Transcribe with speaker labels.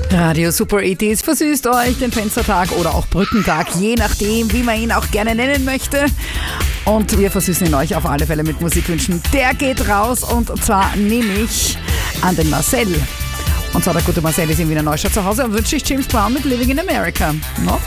Speaker 1: Radio Super 80s versüßt euch den Fenstertag oder auch Brückentag, je nachdem, wie man ihn auch gerne nennen möchte. Und wir versüßen ihn euch auf alle Fälle mit Musikwünschen. Der geht raus und zwar nämlich an den Marcel. Und zwar der gute Marcel ist in Wiener Neustadt zu Hause und wünscht sich James Brown mit Living in America. No?